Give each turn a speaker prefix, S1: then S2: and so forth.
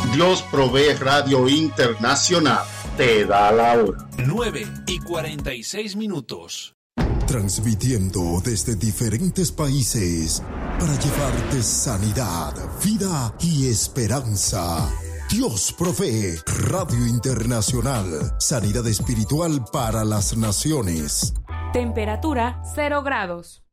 S1: Dios Provee Radio Internacional te da la hora.
S2: 9:46.
S3: Transmitiendo desde diferentes países para llevarte sanidad, vida y esperanza. Dios Provee Radio Internacional. Sanidad espiritual para las naciones.
S4: Temperatura 0 grados.